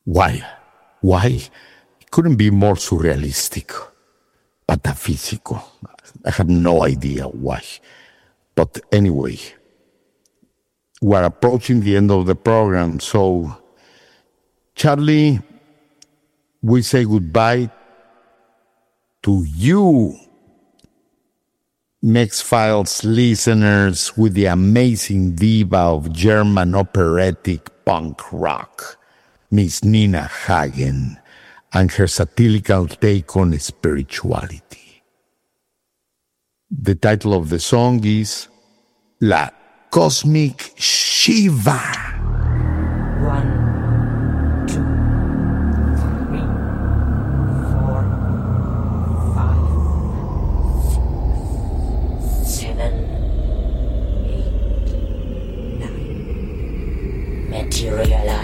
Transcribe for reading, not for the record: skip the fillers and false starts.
Why? Why? It couldn't be more surrealistic, metaphysical. I have no idea why. But anyway, we're approaching the end of the program. So, Charlie, we say goodbye to you, Mexfiles listeners, with the amazing diva of German operatic punk rock, Miss Nina Hagen, and her satirical take on spirituality. The title of the song is La Cosmic Shiva. 1, 2, 3, 4, 5, 6, 7, 8, 9. Materialize.